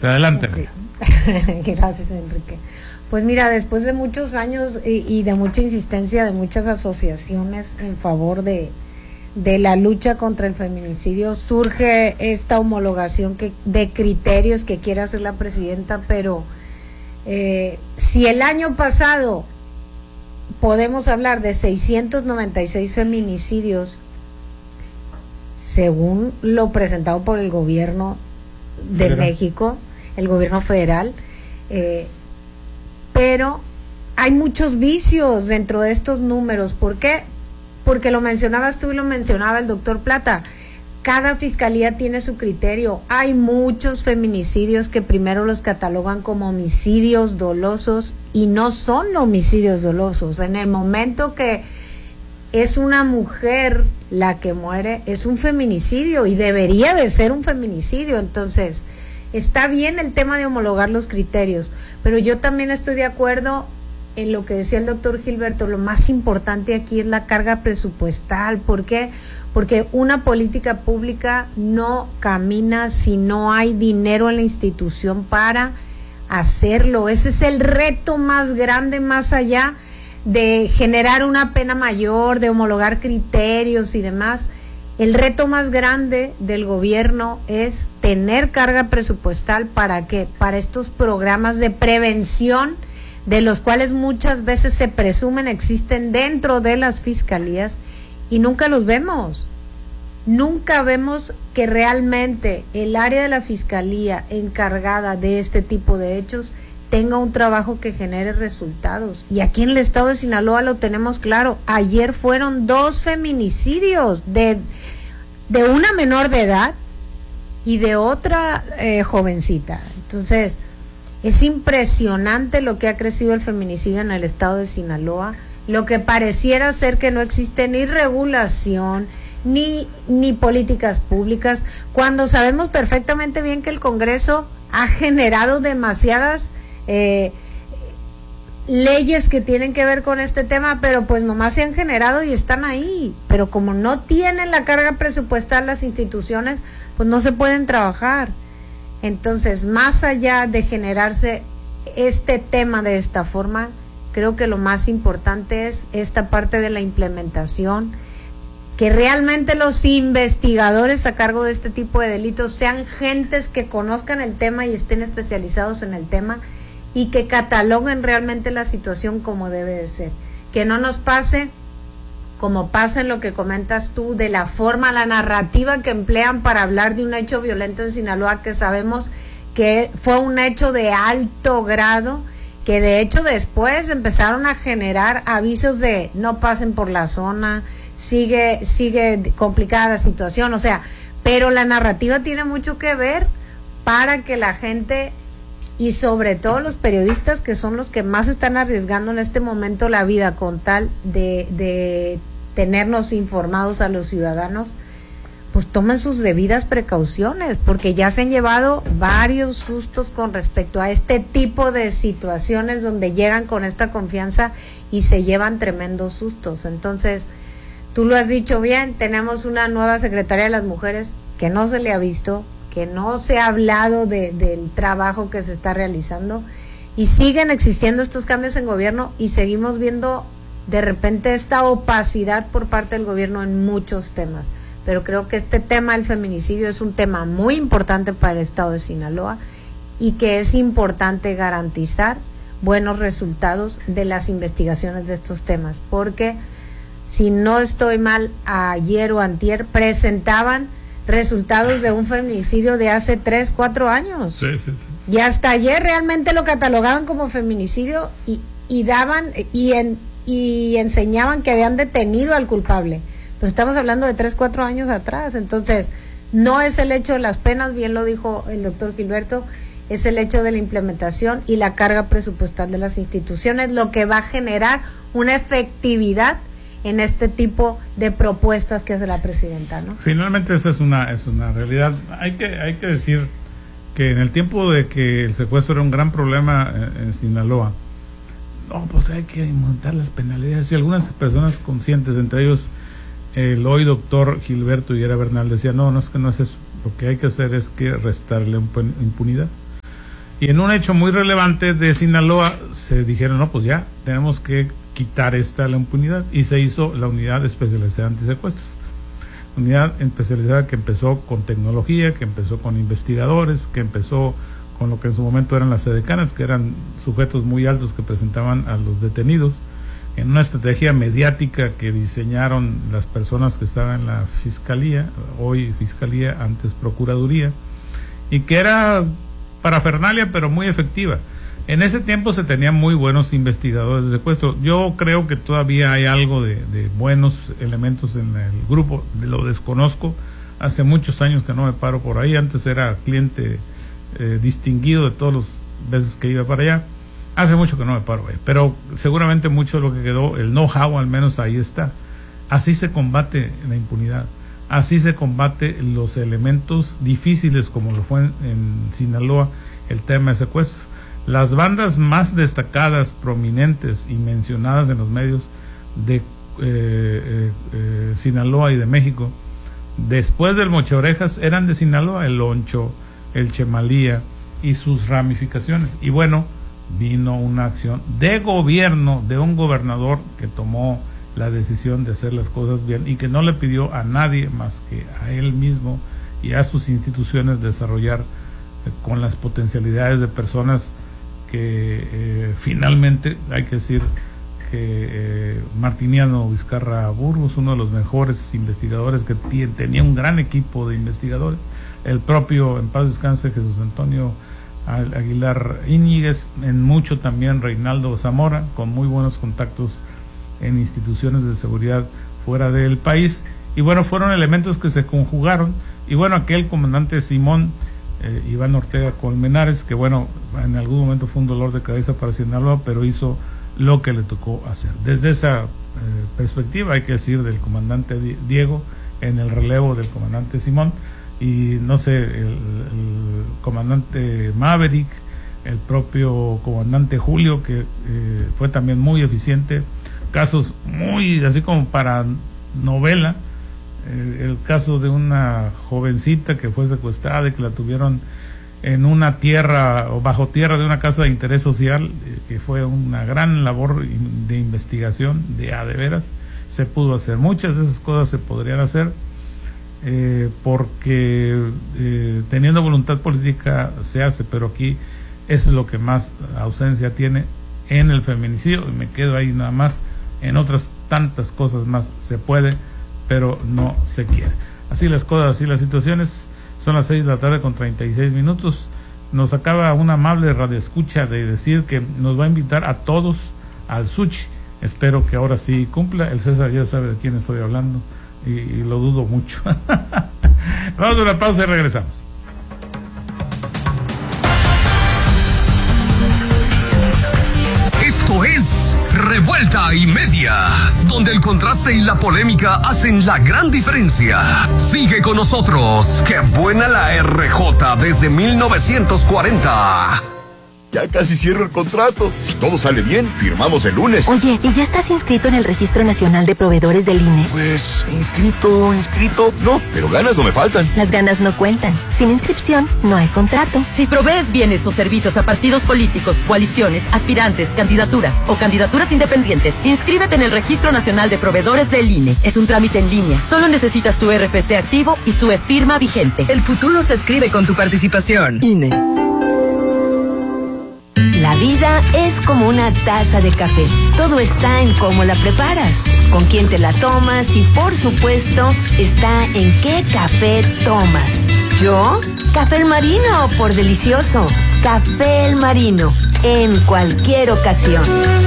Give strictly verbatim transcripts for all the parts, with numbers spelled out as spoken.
parte. Adelante. Okay. Gracias, Enrique. Pues mira, después de muchos años y, y de mucha insistencia de muchas asociaciones en favor de, de la lucha contra el feminicidio, surge esta homologación que, de criterios que quiere hacer la presidenta, pero eh, si el año pasado podemos hablar de seiscientos noventa y seis feminicidios, según lo presentado por el gobierno de federal. México, el gobierno federal, eh, pero hay muchos vicios dentro de estos números. ¿Por qué? Porque lo mencionabas tú y lo mencionaba el doctor Plata. Cada fiscalía tiene su criterio. Hay muchos feminicidios que primero los catalogan como homicidios dolosos y no son homicidios dolosos. En el momento que es una mujer la que muere, es un feminicidio y debería de ser un feminicidio. Entonces, está bien el tema de homologar los criterios, pero yo también estoy de acuerdo en lo que decía el doctor Gilberto. Lo más importante aquí es la carga presupuestal. ¿Por qué? Porque una política pública no camina si no hay dinero en la institución para hacerlo. Ese es el reto más grande, más allá de generar una pena mayor, de homologar criterios y demás. El reto más grande del gobierno es tener carga presupuestal. ¿Para qué? Para estos programas de prevención, de los cuales muchas veces se presumen existen dentro de las fiscalías y nunca los vemos. Nunca vemos que realmente el área de la fiscalía encargada de este tipo de hechos tenga un trabajo que genere resultados. Y aquí en el estado de Sinaloa lo tenemos claro. Ayer fueron dos feminicidios de, de una menor de edad y de otra eh, jovencita. Entonces, es impresionante lo que ha crecido el feminicidio en el estado de Sinaloa, lo que pareciera ser que no existe ni regulación, ni, ni políticas públicas, cuando sabemos perfectamente bien que el Congreso ha generado demasiadas Eh, leyes que tienen que ver con este tema, pero pues nomás se han generado y están ahí, pero como no tienen la carga presupuestal las instituciones, pues no se pueden trabajar. Entonces, más allá de generarse este tema de esta forma, creo que lo más importante es esta parte de la implementación, que realmente los investigadores a cargo de este tipo de delitos sean gentes que conozcan el tema y estén especializados en el tema, y que cataloguen realmente la situación como debe de ser. Que no nos pase como pasa en lo que comentas tú, de la forma, la narrativa que emplean para hablar de un hecho violento en Sinaloa, que sabemos que fue un hecho de alto grado, que de hecho después empezaron a generar avisos de no pasen por la zona, sigue, sigue complicada la situación, o sea, pero la narrativa tiene mucho que ver para que la gente, y sobre todo los periodistas, que son los que más están arriesgando en este momento la vida con tal de, de tenernos informados a los ciudadanos, pues tomen sus debidas precauciones, porque ya se han llevado varios sustos con respecto a este tipo de situaciones donde llegan con esta confianza y se llevan tremendos sustos. Entonces, tú lo has dicho bien, tenemos una nueva secretaria de las mujeres que no se le ha visto, que no se ha hablado de, del trabajo que se está realizando, y siguen existiendo estos cambios en gobierno y seguimos viendo de repente esta opacidad por parte del gobierno en muchos temas. Pero creo que este tema del feminicidio es un tema muy importante para el estado de Sinaloa y que es importante garantizar buenos resultados de las investigaciones de estos temas, porque si no estoy mal, ayer o antier presentaban resultados de un feminicidio de hace tres, cuatro años. Sí, sí, sí. Y hasta ayer realmente lo catalogaban como feminicidio y, y daban y, en, y enseñaban que habían detenido al culpable. Pero estamos hablando de tres, cuatro años atrás. Entonces, no es el hecho de las penas, bien lo dijo el doctor Gilberto, es el hecho de la implementación y la carga presupuestal de las instituciones lo que va a generar una efectividad en este tipo de propuestas que hace la presidenta, ¿no? Finalmente esa es una es una realidad. Hay que hay que decir que en el tiempo de que el secuestro era un gran problema en, en Sinaloa, no, pues hay que aumentar las penalidades, y algunas personas conscientes, entre ellos el hoy doctor Gilberto Higuera Bernal, decía, no, no es que no es eso, lo que hay que hacer es que restarle impunidad. Y en un hecho muy relevante de Sinaloa se dijeron, no, pues ya, tenemos que quitar esta la impunidad, y se hizo la unidad especializada antisecuestros. Unidad especializada que empezó con tecnología, que empezó con investigadores, que empezó con lo que en su momento eran las edecanas, que eran sujetos muy altos que presentaban a los detenidos, en una estrategia mediática que diseñaron las personas que estaban en la Fiscalía, hoy Fiscalía, antes Procuraduría, y que era parafernalia pero muy efectiva. En ese tiempo se tenían muy buenos investigadores de secuestro. Yo creo que todavía hay algo de, de buenos elementos en el grupo, lo desconozco, hace muchos años que no me paro por ahí, antes era cliente eh, distinguido de todas las veces que iba para allá, hace mucho que no me paro ahí, pero seguramente mucho de lo que quedó, el know-how al menos ahí está. Así se combate la impunidad, así se combate los elementos difíciles como lo fue en, en Sinaloa el tema de secuestro. Las bandas más destacadas, prominentes y mencionadas en los medios de eh, eh, eh, Sinaloa y de México, después del Mocheorejas, eran de Sinaloa, el Loncho, el Chemalía y sus ramificaciones. Y bueno, vino una acción de gobierno, de un gobernador que tomó la decisión de hacer las cosas bien y que no le pidió a nadie más que a él mismo y a sus instituciones desarrollar eh, con las potencialidades de personas que eh, finalmente hay que decir que eh, Martiniano Vizcarra Burgos, uno de los mejores investigadores que tiene, tenía un gran equipo de investigadores, el propio, en paz descanse, Jesús Antonio Aguilar Íñiguez, en mucho también Reinaldo Zamora, con muy buenos contactos en instituciones de seguridad fuera del país, y bueno, fueron elementos que se conjugaron, y bueno, aquel comandante Simón Eh, Iván Ortega Colmenares, que bueno, en algún momento fue un dolor de cabeza para Sinaloa, pero hizo lo que le tocó hacer. Desde esa eh, perspectiva hay que decir del comandante Diego en el relevo del comandante Simón, y no sé, el, el comandante Maverick, el propio comandante Julio, que eh, fue también muy eficiente, casos muy así como para novela. El, el caso de una jovencita que fue secuestrada y que la tuvieron en una tierra o bajo tierra de una casa de interés social, eh, que fue una gran labor de investigación, de a de veras se pudo hacer. Muchas de esas cosas se podrían hacer eh, porque eh, teniendo voluntad política se hace, pero aquí es lo que más ausencia tiene en el feminicidio, y me quedo ahí nada más. En otras tantas cosas más se puede, pero no se quiere. Así las cosas, así las situaciones. Son las seis de la tarde con treinta y seis minutos. Nos acaba una amable radioescucha de decir que nos va a invitar a todos al Sushi. Espero que ahora sí cumpla. El César ya sabe de quién estoy hablando y, y lo dudo mucho. Vamos a una pausa y regresamos. Esto es Revuelta y Media, donde el contraste y la polémica hacen la gran diferencia. Sigue con nosotros. ¡Qué buena la R J desde mil novecientos cuarenta! Ya casi cierro el contrato. Si todo sale bien, firmamos el lunes. Oye, ¿y ya estás inscrito en el Registro Nacional de Proveedores del I N E? Pues, inscrito, inscrito, no, pero ganas no me faltan. Las ganas no cuentan. Sin inscripción, no hay contrato. Si provees bienes o servicios a partidos políticos, coaliciones, aspirantes, candidaturas o candidaturas independientes, inscríbete en el Registro Nacional de Proveedores del I N E. Es un trámite en línea. Solo necesitas tu R F C activo y tu e-firma vigente. El futuro se escribe con tu participación. I N E. La vida es como una taza de café. Todo está en cómo la preparas, con quién te la tomas y, por supuesto, está en qué café tomas. ¿Yo? Café El Marino, por delicioso. Café El Marino, en cualquier ocasión.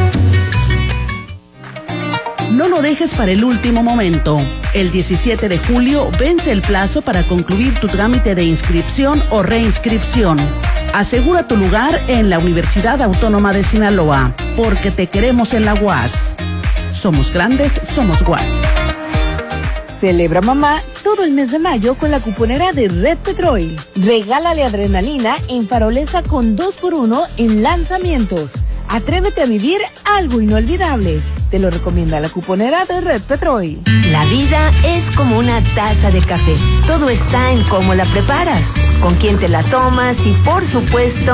No lo dejes para el último momento. El diecisiete de julio vence el plazo para concluir tu trámite de inscripción o reinscripción. Asegura tu lugar en la Universidad Autónoma de Sinaloa, porque te queremos en la U A S. Somos grandes, somos U A S. Celebra mamá todo el mes de mayo con la cuponera de Red Petrol. Regálale adrenalina en Farolesa con dos por uno en lanzamientos. Atrévete a vivir algo inolvidable. Te lo recomienda la cuponera de Red Petrol. La vida es como una taza de café. Todo está en cómo la preparas, con quién te la tomas y, por supuesto,